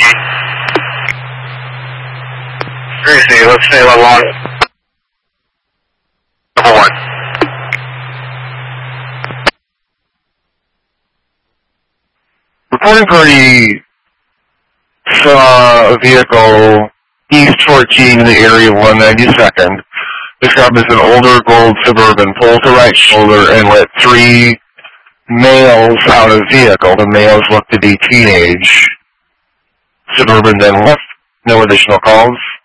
Greasy, let's stay level on. Level 1. Reporting party saw a vehicle east 14 in the area of 192nd. Described as an older gold Suburban, pulled to right shoulder and let 3 males out of the vehicle. The males looked to be teenage. Suburban then left. No additional calls.